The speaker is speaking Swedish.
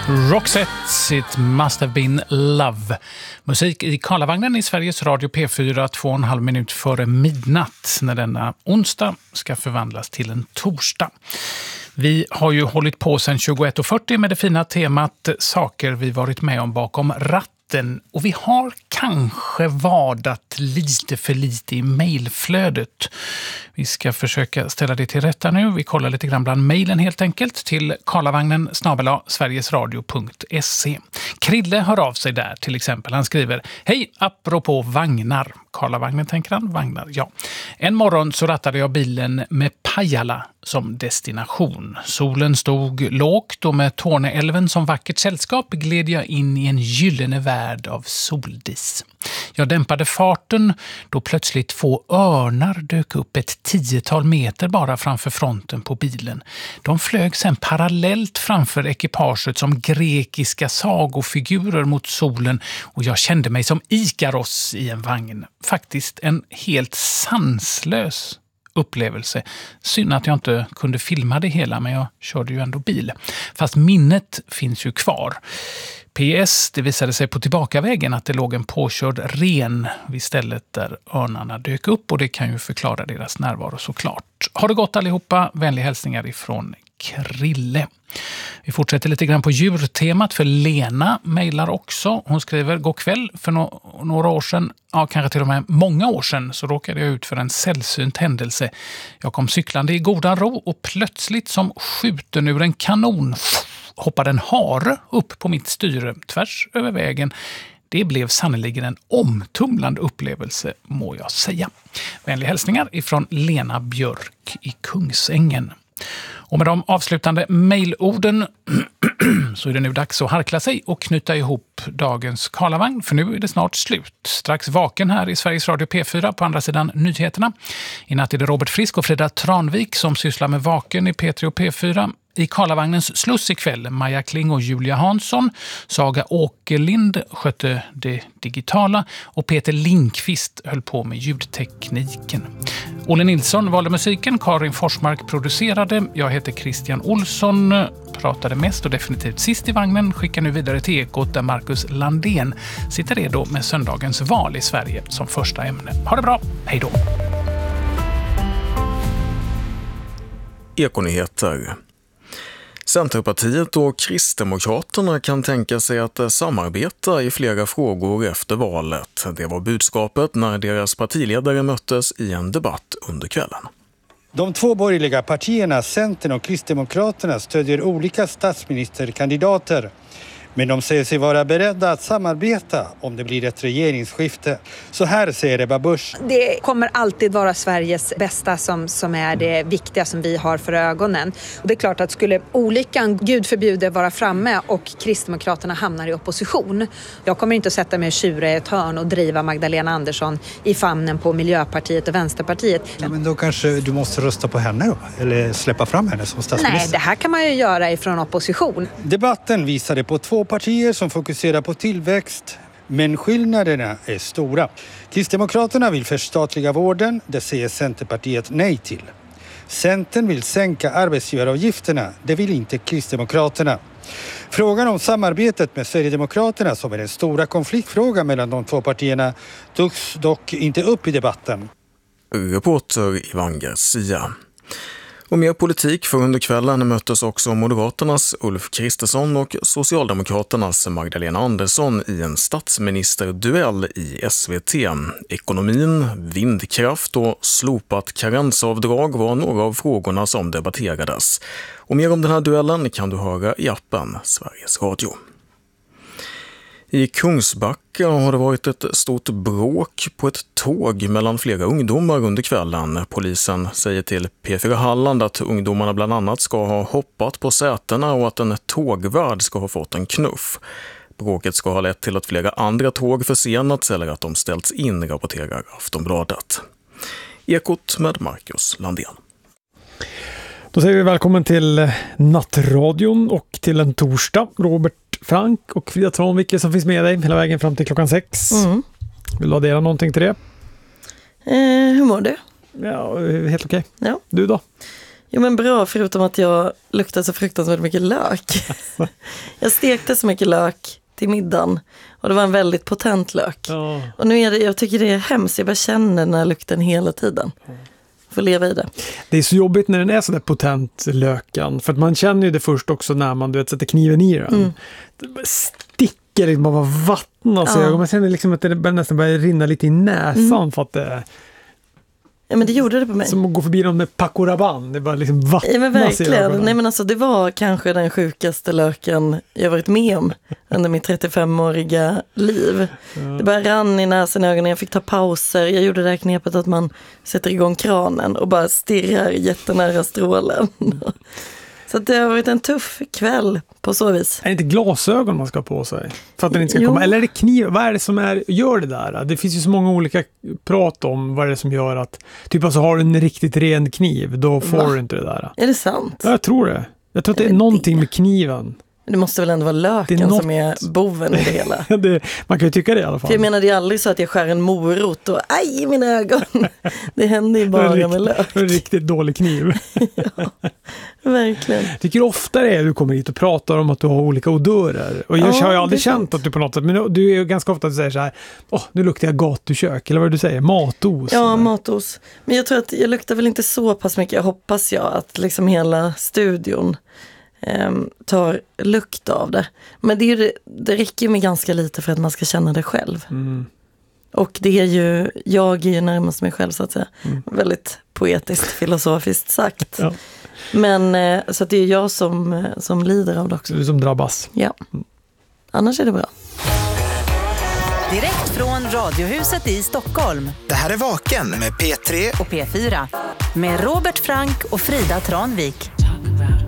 Roxette, It Must Have Been Love. Musik i Karlavagnen i Sveriges Radio P4 2,5 minut före midnatt när denna onsdag ska förvandlas till en torsdag. Vi har ju hållit på sedan 21.40 med det fina temat saker vi varit med om bakom ratten. Och vi har kanske vadat lite för lite i mejlflödet. Vi ska försöka ställa det till rätta nu. Vi kollar lite grann bland mejlen helt enkelt till karlavagnen@sverigesradio.se. Krille hör av sig där till exempel. Han skriver: hej, apropå vagnar. Karlavagnen tänker han, vagnar, ja. En morgon så rattade jag bilen med Pajala som destination. Solen stod lågt och med Torneälven som vackert sällskap gled jag in i en gyllene värld av soldis. Jag dämpade farten då plötsligt 2 örnar dök upp ett 10-tal meter bara framför fronten på bilen. De flög sedan parallellt framför ekipaget som grekiska sagofigurer mot solen och jag kände mig som Ikaros i en vagn. Faktiskt en helt sanslös upplevelse. Synd att jag inte kunde filma det hela, men jag körde ju ändå bil. Fast minnet finns ju kvar. PS, det visade sig på tillbakavägen att det låg en påkörd ren vid stället där örnarna dök upp och det kan ju förklara deras närvaro såklart. Har det gått allihopa? Vänliga hälsningar ifrån Krille. Vi fortsätter lite grann på djurtemat för Lena mejlar också. Hon skriver: god kväll, för några år sedan, ja kanske till och med många år sedan, så råkade jag ut för en sällsynt händelse. Jag kom cyklande i godan ro och plötsligt som skjuten ur en kanon hoppade en hare upp på mitt styre tvärs över vägen. Det blev sannoliken en omtumlande upplevelse, må jag säga. Vänliga hälsningar ifrån Lena Björk i Kungsängen. Och med de avslutande mejlorden så är det nu dags att harkla sig och knyta ihop dagens Karlavagn, för nu är det snart slut. Strax vaken här i Sveriges Radio P4 på andra sidan nyheterna. I natt är det Robert Frisk och Frida Tranvik som sysslar med vaken i P3 och P4. I Karlavagnens sluss ikväll, Maja Kling och Julia Hansson. Saga Åkerlind skötte det digitala och Peter Linkvist höll på med ljudtekniken. Olle Nilsson valde musiken, Karin Forsmark producerade. Jag heter Christian Olsson, pratade mest och definitivt sist i vagnen. Skickar nu vidare till Ekot där Marcus Landén sitter redo med söndagens val i Sverige som första ämne. Ha det bra, hej då! Ekonyheter. Centerpartiet och Kristdemokraterna kan tänka sig att samarbeta i flera frågor efter valet. Det var budskapet när deras partiledare möttes i en debatt under kvällen. De 2 borgerliga partierna, Centern och Kristdemokraterna, stödjer olika statsministerkandidater. Men de säger sig vara beredda att samarbeta om det blir ett regeringsskifte. Så här säger Ebba Busch. Det kommer alltid vara Sveriges bästa som är det viktiga som vi har för ögonen. Och det är klart att skulle olyckan, Gud förbjude, vara framme och Kristdemokraterna hamnar i opposition. Jag kommer inte att sätta mig och tjura i ett hörn och driva Magdalena Andersson i famnen på Miljöpartiet och Vänsterpartiet. Ja, men då kanske du måste rösta på henne då? Eller släppa fram henne som statsminister? Nej, det här kan man ju göra ifrån opposition. Debatten visade på 2 partier som fokuserar på tillväxt, men skillnaderna är stora. Kristdemokraterna vill förstatliga vården, det säger Centerpartiet nej till. Centern vill sänka arbetsgivaravgifterna, det vill inte Kristdemokraterna. Frågan om samarbetet med Sverigedemokraterna, som är den stora konfliktfrågan mellan de 2 partierna, togs dock inte upp i debatten. Reporter Ivan Garcia. Och mer politik, för under kvällen möttes också Moderaternas Ulf Kristersson och Socialdemokraternas Magdalena Andersson i en statsministerduell i SVT. Ekonomin, vindkraft och slopat karensavdrag var några av frågorna som debatterades. Och mer om den här duellen kan du höra i appen Sveriges Radio. I Kungsbacka har det varit ett stort bråk på ett tåg mellan flera ungdomar under kvällen. Polisen säger till P4 Halland att ungdomarna bland annat ska ha hoppat på sätena och att en tågvärd ska ha fått en knuff. Bråket ska ha lett till att flera andra tåg försenats eller att de ställts in, rapporterar Aftonbladet. Ekot med Marcus Landén. Då säger vi välkommen till Nattradion och till en torsdag. Robert Frank och Frida Tranvik som finns med dig hela vägen fram till klockan 6. Vill du addera någonting till det? Hur mår du? Ja, helt okej. Ja. Du då? Jo men bra, förutom att jag luktar så fruktansvärt mycket lök. Jag stekte så mycket lök till middagen och det var en väldigt potent lök. Och nu är det, jag tycker det är hemskt, jag bara känner den här lukten hela tiden. Får leva i det. Det är så jobbigt när den är så där potent, löken, för att man känner ju det först också när man sätter kniven i den. Det sticker liksom bara vattnas alltså, och man känner liksom att det nästan börjar rinna lite i näsan för att det... Ja, men det gjorde det på mig. Som att gå förbi dem med Paco Rabanne. Det bara liksom vattnas. Ja, men verkligen. Nej, men alltså, det var kanske den sjukaste löken jag varit med om under mitt 35-åriga liv. Det bara rann i näsan och ögonen. Jag fick ta pauser. Jag gjorde det här knepet att man sätter igång kranen och bara stirrar jättenära strålen. Så det har varit en tuff kväll på så vis. Är det inte glasögon man ska ha på sig? För att den inte ska komma? Eller är det kniv? Vad är det som gör det där? Det finns ju så många olika prat om vad är det som gör att typ alltså har du en riktigt ren kniv, då får du inte det där. Är det sant? Ja, jag tror det. Jag tror att det är någonting med kniven. Det måste väl ändå vara löken som är boven i det hela. Man kan ju tycka det i alla fall. För jag menar, det är aldrig så att jag skär en morot och aj i mina ögon. Det händer ju bara med lök. En riktigt dålig kniv. Ja, verkligen. Jag tycker ofta det är du kommer hit och pratar om att du har olika odörer. Och jag har ju aldrig känt att du på något sätt, men du är ju ganska ofta att du säger så här, nu luktar jag gatukök, eller vad du säger, matos. Ja, eller? Matos. Men jag tror att jag luktar väl inte så pass mycket, jag hoppas att liksom hela studion tar lukt av det. Men det räcker ju med ganska lite för att man ska känna det själv. Och det är ju, jag är ju närmast mig själv så att säga. Väldigt poetiskt, filosofiskt sagt. Ja. Men så att det är jag som lider av det också. Du som drabbas. Ja. Annars är det bra. Direkt från Radiohuset i Stockholm. Det här är Vaken med P3 och P4. Med Robert Frank och Frida Tranvik.